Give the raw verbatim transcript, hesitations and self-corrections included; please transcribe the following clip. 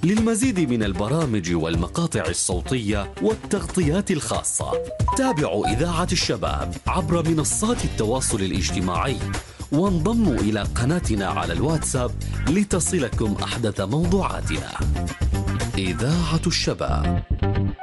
للمزيد من البرامج والمقاطع الصوتية والتغطيات الخاصة تابعوا إذاعة الشباب عبر منصات التواصل الاجتماعي، وانضموا إلى قناتنا على الواتساب لتصلكم أحدث موضوعاتنا. إذاعة الشباب.